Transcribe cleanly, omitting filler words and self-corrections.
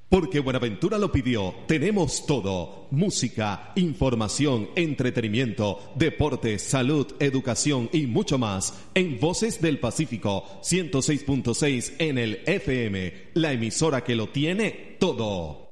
Porque Buenaventura lo pidió, tenemos todo: música, información, entretenimiento, deportes, salud, educación y mucho más en Voces del Pacífico 106.6 en el FM, la emisora que lo tiene todo.